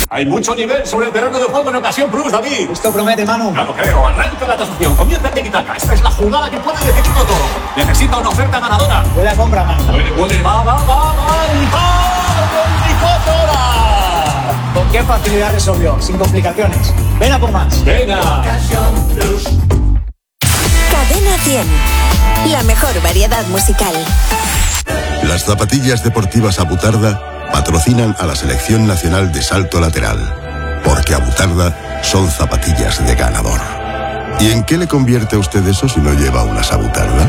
Hay mucho nivel sobre el terreno de juego en Ocasión Plus, David. Esto promete, Manu. Ya lo creo. Arranca la tasación. Comienza el tiki-taka. Esta es la jugada que puede decidirlo todo. Necesita una oferta ganadora. Buena compra, Manu. Puede. Va. ¿Con qué facilidad resolvió? Sin complicaciones. Ven a por más. Venga. Cadena 100. La mejor variedad musical. Las zapatillas deportivas Abutarda patrocinan a la Selección Nacional de Salto Lateral, porque Abutarda son zapatillas de ganador. ¿Y en qué le convierte a usted eso si no lleva unas Abutarda?